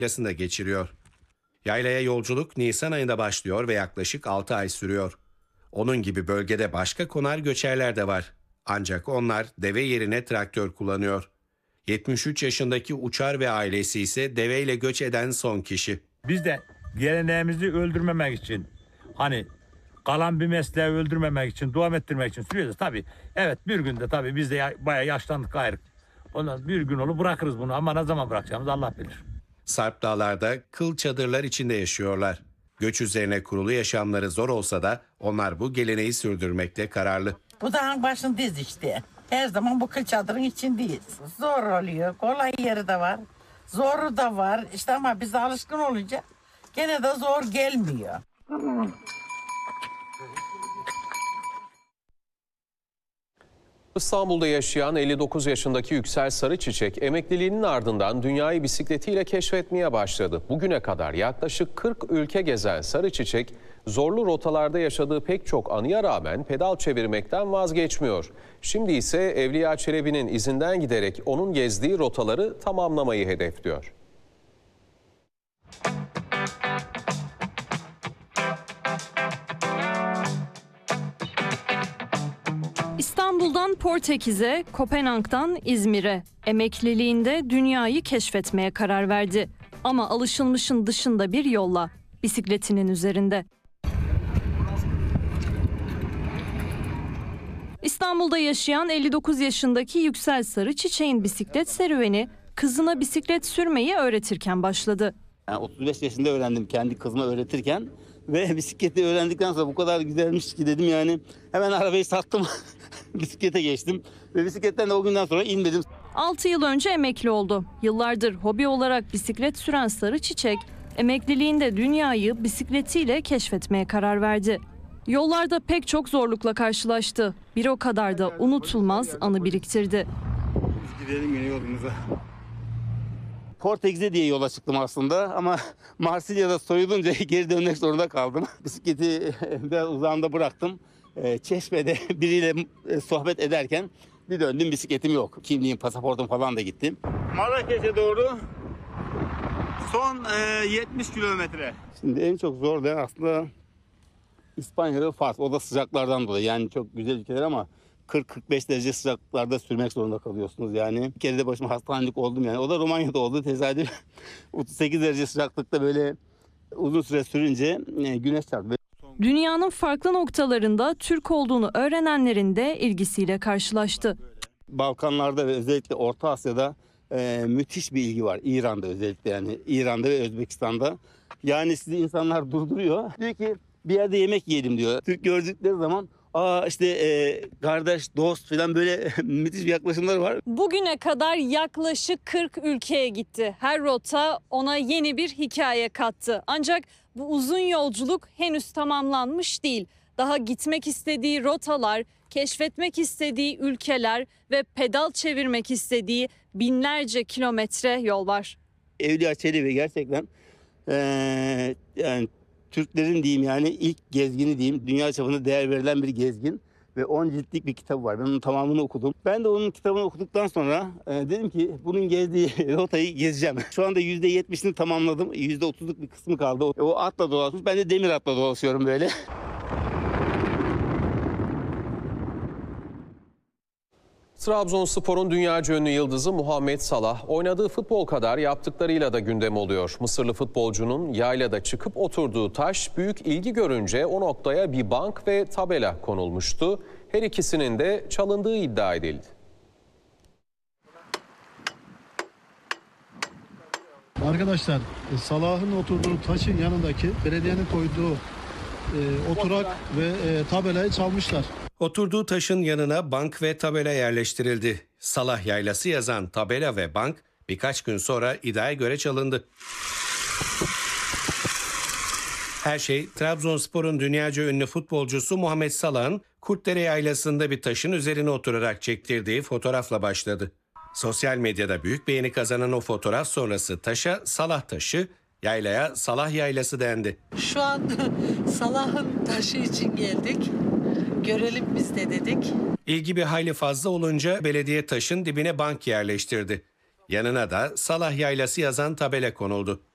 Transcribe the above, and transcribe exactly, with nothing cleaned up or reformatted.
yaylasında geçiriyor. Yaylaya yolculuk Nisan ayında başlıyor ve yaklaşık altı ay sürüyor. Onun gibi bölgede başka konar göçerler de var. Ancak onlar deve yerine traktör kullanıyor. yetmiş üç yaşındaki Uçar ve ailesi ise deveyle göç eden son kişi. Biz de geleneğimizi öldürmemek için, hani kalan bir mesleği öldürmemek için, devam ettirmek için sürüyoruz. Tabii evet, bir günde tabii biz de ya, bayağı yaşlandık gayrı. Ondan bir gün olur bırakırız bunu, ama ne zaman bırakacağımızı Allah bilir. Sarp Dağlar'da kıl çadırlar içinde yaşıyorlar. Göç üzerine kurulu yaşamları zor olsa da onlar bu geleneği sürdürmekte kararlı. Bu dağın başındayız işte. Her zaman bu kıl çadırın içindeyiz. Zor oluyor. Kolay yeri de var. Zoru da var. İşte ama biz de alışkın olunca gene de zor gelmiyor. İstanbul'da yaşayan elli dokuz yaşındaki Yüksel Sarıçiçek emekliliğinin ardından dünyayı bisikletiyle keşfetmeye başladı. Bugüne kadar yaklaşık kırk ülke gezen Sarıçiçek, zorlu rotalarda yaşadığı pek çok anıya rağmen pedal çevirmekten vazgeçmiyor. Şimdi ise Evliya Çelebi'nin izinden giderek onun gezdiği rotaları tamamlamayı hedefliyor. İstanbul'dan Portekiz'e, Kopenhag'dan İzmir'e, emekliliğinde dünyayı keşfetmeye karar verdi. Ama alışılmışın dışında bir yolla, bisikletinin üzerinde. İstanbul'da yaşayan elli dokuz yaşındaki Yüksel Sarıçiçek'in bisiklet serüveni kızına bisiklet sürmeyi öğretirken başladı. Yani otuz beş yaşında öğrendim kendi kızıma öğretirken ve bisikleti öğrendikten sonra bu kadar güzelmiş ki dedim, yani hemen arabayı sattım, bisiklete geçtim ve bisikletten de o günden sonra inmedim. altı yıl önce emekli oldu. Yıllardır hobi olarak bisiklet süren Sarıçiçek, emekliliğinde dünyayı bisikletiyle keşfetmeye karar verdi. Yollarda pek çok zorlukla karşılaştı. Bir o kadar da unutulmaz anı biriktirdi. Biz gidelim yine yolumuza. Portekiz'e diye yola çıktım aslında ama Marsilya'da soyulunca geri dönmek zorunda kaldım. Bisikleti biraz uzağında bıraktım. Çeşme'de biriyle sohbet ederken bir döndüm, bisikletim yok. Kimliğim, pasaportum falan da gitti. Marrakeş'e doğru son yetmiş kilometre. Şimdi en çok zor da aslında İspanya ve Fas. O da sıcaklardan dolayı. Yani çok güzel ülkeler ama kırk kırk beş derece sıcaklarda sürmek zorunda kalıyorsunuz yani. Bir kere de başıma hastanelik oldum yani. O da Romanya'da oldu tesadüf. otuz sekiz derece sıcaklıkta böyle uzun süre sürünce güneş çarptı. Dünyanın farklı noktalarında Türk olduğunu öğrenenlerin de ilgisiyle karşılaştı. Balkanlarda ve özellikle Orta Asya'da e, müthiş bir ilgi var. İran'da özellikle, yani İran'da ve Özbekistan'da. Yani sizi insanlar durduruyor. Diyor ki bir yerde yemek yiyelim diyor. Türk gördükleri zaman aa işte e, kardeş, dost falan, böyle müthiş bir yaklaşımlar var. Bugüne kadar yaklaşık kırk ülkeye gitti. Her rota ona yeni bir hikaye kattı. Ancak bu uzun yolculuk henüz tamamlanmış değil. Daha gitmek istediği rotalar, keşfetmek istediği ülkeler ve pedal çevirmek istediği binlerce kilometre yol var. Evliya Çelebi gerçekten ee, yani Türklerin diyeyim, yani ilk gezgini diyeyim, dünya çapında değer verilen bir gezgin ve on ciltlik bir kitabı var. Ben onun tamamını okudum. Ben de onun kitabını okuduktan sonra e, dedim ki bunun gezdiği rotayı gezeceğim. Şu anda yüzde yetmişini tamamladım. yüzde otuzluk bir kısmı kaldı. O, o atla dolaşmış. Ben de demir atla dolaşıyorum böyle. Trabzonspor'un dünyaca ünlü yıldızı Muhammed Salah oynadığı futbol kadar yaptıklarıyla da gündem oluyor. Mısırlı futbolcunun yaylada çıkıp oturduğu taş büyük ilgi görünce o noktaya bir bank ve tabela konulmuştu. Her ikisinin de çalındığı iddia edildi. Arkadaşlar, Salah'ın oturduğu taşın yanındaki belediyenin koyduğu e, oturak ve e, tabelayı çalmışlar. Oturduğu taşın yanına bank ve tabela yerleştirildi. Salah Yaylası yazan tabela ve bank birkaç gün sonra iddiaya göre çalındı. Her şey Trabzonspor'un dünyaca ünlü futbolcusu Muhammed Salah'ın Kurtdere Yaylası'nda bir taşın üzerine oturarak çektirdiği fotoğrafla başladı. Sosyal medyada büyük beğeni kazanan o fotoğraf sonrası taşa Salah taşı, yaylaya Salah Yaylası dendi. Şu an Salah'ın taşı için geldik. Görelim biz de dedik. İlgi bir hayli fazla olunca belediye taşın dibine bank yerleştirdi. Yanına da Salah Yaylası yazan tabela konuldu.